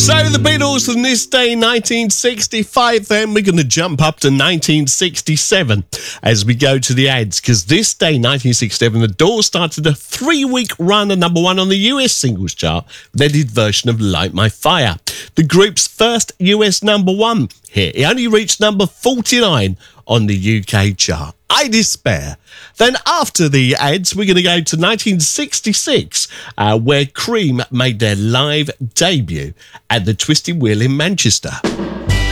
So the Beatles from this day, 1965, then we're going to jump up to 1967 as we go to the ads, because this day, 1967, the Doors started a 3-week run at number one on the US singles chart with their version of Light My Fire, the group's first US number one hit. It only reached number 49 on the UK chart. I despair. Then after the ads, we're going to go to 1966, where Cream made their live debut at the Twisted Wheel in Manchester.